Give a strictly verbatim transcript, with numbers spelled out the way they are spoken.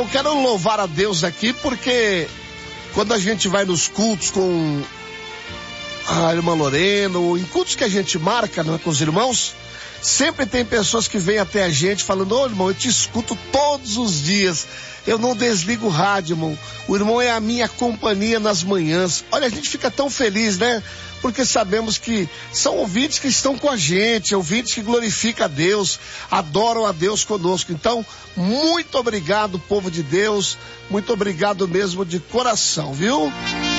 eu quero louvar a Deus aqui porque quando a gente vai nos cultos com a irmã Lorena, ou em cultos que a gente marca, né, com os irmãos, sempre tem pessoas que vêm até a gente falando: ô irmão, eu te escuto todos os dias, eu não desligo o rádio, irmão, o irmão é a minha companhia nas manhãs. Olha, a gente fica tão feliz, né? Porque sabemos que são ouvintes que estão com a gente, ouvintes que glorificam a Deus, adoram a Deus conosco. Então, muito obrigado, povo de Deus, muito obrigado mesmo de coração, viu?